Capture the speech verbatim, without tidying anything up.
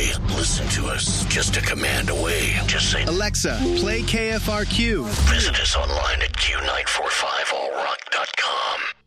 Hey, listen to us just a command away. Just say, Alexa, play K F R Q. Visit us online at Q nine four five all rock dot com.